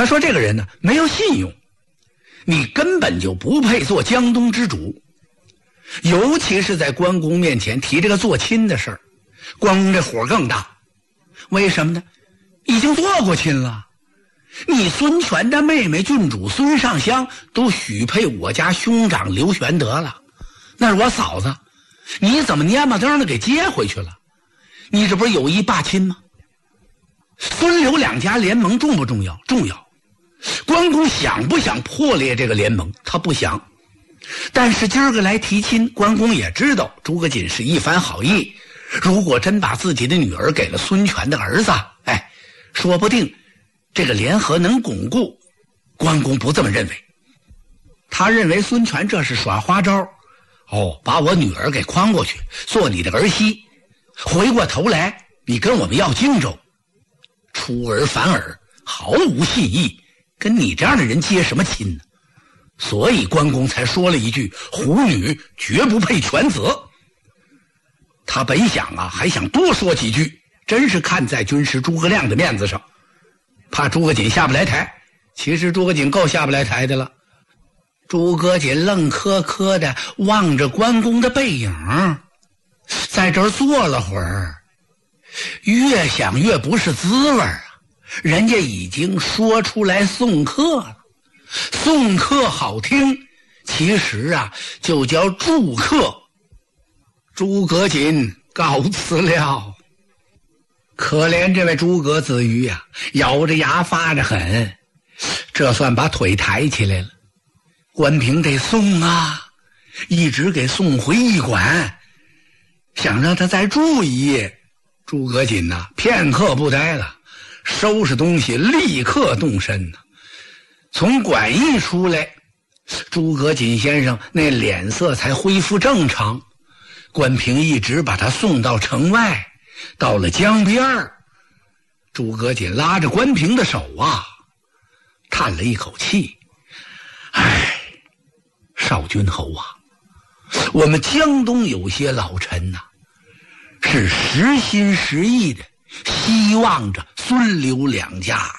他说这个人呢没有信用，你根本就不配做江东之主。尤其是在关公面前提这个做亲的事儿，关公这火更大。为什么呢？已经做过亲了，你孙权的妹妹郡主孙尚香都许配我家兄长刘玄德了，那是我嫂子，你怎么蔫巴登的给接回去了？你这不是有意霸亲吗？孙刘两家联盟重不重要？重要。关公想不想破裂这个联盟？他不想。但是今儿个来提亲，关公也知道诸葛瑾是一番好意，如果真把自己的女儿给了孙权的儿子，说不定这个联合能巩固。关公不这么认为，他认为孙权这是耍花招，把我女儿给诓过去做你的儿媳，回过头来你跟我们要荆州，出尔反尔，毫无信义，跟你这样的人结什么亲呢？所以关公才说了一句虎女绝不配犬子。他本想还想多说几句，真是看在军师诸葛亮的面子上，怕诸葛瑾下不来台。其实诸葛瑾够下不来台的了。诸葛瑾愣磕磕的望着关公的背影，在这儿坐了会儿，越想越不是滋味啊。人家已经说出来送客了，送客好听，其实就叫祝客。诸葛瑾告辞了。可怜这位诸葛子瑜咬着牙发着狠，这算把腿抬起来了。关平得送一直给送回驿馆，想让他再住一夜。诸葛瑾片刻不待了，收拾东西立刻动身。从馆驿出来，诸葛瑾先生那脸色才恢复正常。关平一直把他送到城外，到了江边儿，诸葛瑾拉着关平的手叹了一口气，少君侯我们江东有些老臣是实心实意的希望着孙刘两家